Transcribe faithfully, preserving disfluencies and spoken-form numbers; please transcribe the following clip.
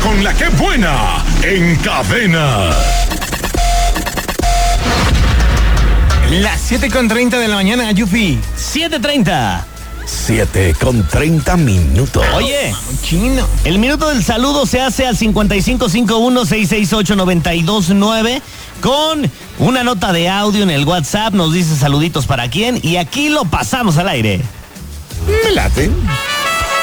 con la que buena en cadena. Las siete con treinta de la mañana, Yufi. siete treinta. siete con treinta minutos. Oye, Chino. el minuto del saludo se hace al cincuenta y cinco cincuenta y uno, seiscientos sesenta y ocho, noventa y dos nueve con una nota de audio en el WhatsApp. Nos dice saluditos para quién y aquí lo pasamos al aire. Me late.